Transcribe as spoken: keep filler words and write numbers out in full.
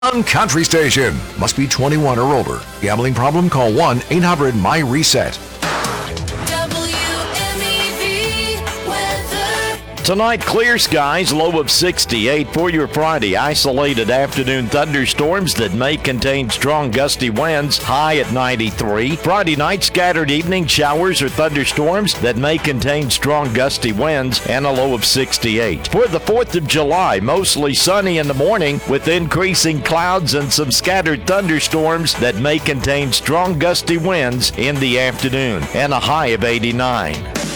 Country Station. Must be twenty-one or older. Gambling problem? Call one eight hundred M Y RESET. Tonight, clear skies, low of sixty-eight. For your Friday, isolated afternoon thunderstorms that may contain strong gusty winds, high at ninety-three. Friday night, scattered evening showers or thunderstorms that may contain strong gusty winds, and a low of sixty-eight. For the fourth of July, mostly sunny in the morning with increasing clouds and some scattered thunderstorms that may contain strong gusty winds in the afternoon, and a high of eighty-nine.